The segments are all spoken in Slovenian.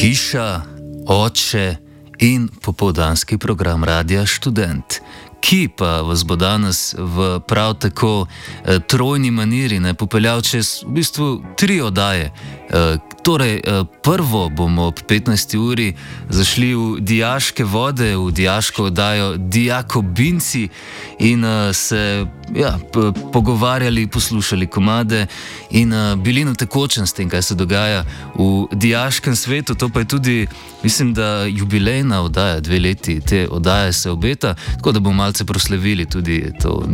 Hiša, oče in popoldanski program Radia Študent, ki pa vas bo danes v prav tako trojni maniri popeljal čez v bistvu 3 oddaje. Torej, prvo bomo ob 15. uri zašli v dijaške vode, v dijaško oddajo Dijakobinci in se pogovarjali, poslušali komade in bili na tekočem s tem, kaj se dogaja v dijaškem svetu. To pa je tudi, mislim, da jubilejna oddaja, 2 leti te oddaje se obeta, tako da bomo malce proslavili tudi to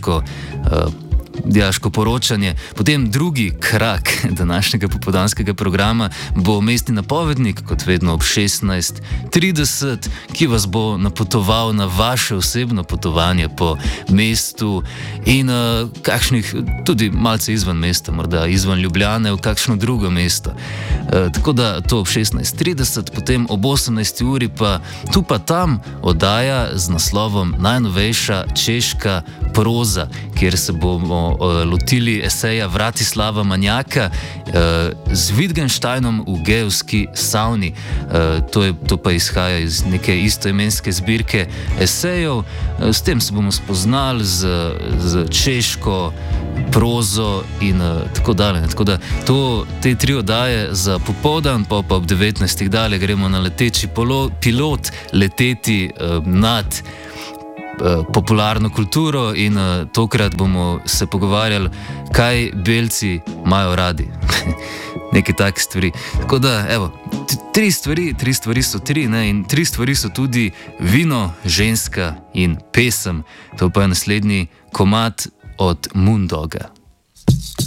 dijaško poročanje. Potem drugi krak današnjega popoldanskega programa bo mestni napovednik, kot vedno ob 16:30, ki vas bo napotoval na vaše osebno potovanje po mestu in kakšnih, tudi malce izven mesta, morda izven Ljubljane, v kakšno drugo mesto. Tako da to ob 16:30, potem ob 18. uri pa tu pa tam oddaja z naslovom Najnovejša češka proza, kjer se bomo lotili eseja Vratislava Manjaka z Wittgensteinom v gejevski savni. To pa izhaja iz neke istoimenske zbirke esejev. S tem se bomo spoznali z češko prozo in tako dalje. Tako da te 3 oddaje za popoldan, pa ob 19. dalje gremo na leteči pilot, leteti nad popularno kulturo in tokrat bomo se pogovarjali, kaj belci imajo radi. Neke take stvari. Tako da, evo, 3 stvari so 3, in 3 stvari so tudi vino, ženska in pesem. To pa je naslednji komad od Moondoga.